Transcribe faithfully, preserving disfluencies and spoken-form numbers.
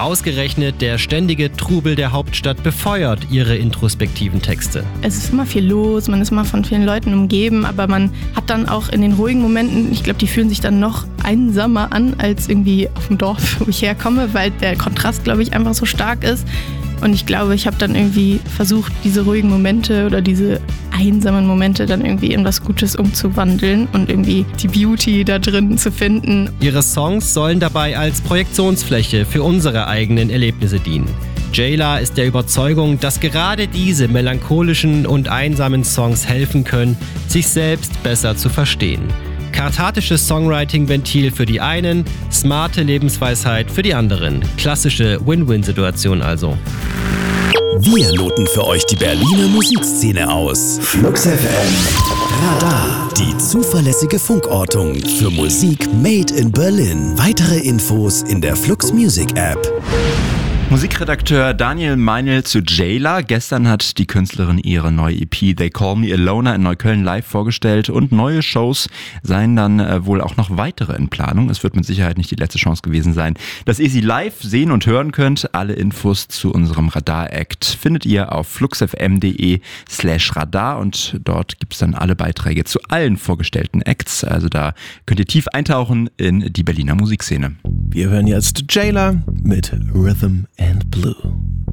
Ausgerechnet der ständige Trubel der Hauptstadt befeuert ihre introspektiven Texte. Es ist immer viel los, man ist immer von vielen Leuten umgeben, aber man hat dann auch in den ruhigen Momenten, ich glaube, die fühlen sich dann noch einsamer an als irgendwie auf dem Dorf, wo ich herkomme, weil der Kontrast, glaube ich, einfach so stark ist. Und ich glaube, ich habe dann irgendwie versucht, diese ruhigen Momente oder diese einsamen Momente dann irgendwie in was Gutes umzuwandeln und irgendwie die Beauty da drin zu finden. Ihre Songs sollen dabei als Projektionsfläche für unsere eigenen Erlebnisse dienen. Jayla ist der Überzeugung, dass gerade diese melancholischen und einsamen Songs helfen können, sich selbst besser zu verstehen. Kathartisches Songwriting-Ventil für die einen, smarte Lebensweisheit für die anderen. Klassische Win-Win-Situation also. Wir loten für euch die Berliner Musikszene aus. Flux F M Radar, die zuverlässige Funkortung für Musik made in Berlin. Weitere Infos in der Flux Music App. Musikredakteur Daniel Meinl zu Jayla. Gestern hat die Künstlerin ihre neue E P They Call Me a Loner in Neukölln live vorgestellt und neue Shows seien dann äh, wohl auch noch weitere in Planung. Es wird mit Sicherheit nicht die letzte Chance gewesen sein, dass ihr sie live sehen und hören könnt. Alle Infos zu unserem Radar-Act findet ihr auf fluxfm.de slash radar und dort gibt es dann alle Beiträge zu allen vorgestellten Acts. Also da könnt ihr tief eintauchen in die Berliner Musikszene. Wir hören jetzt Jayla mit Rhythm and Blue.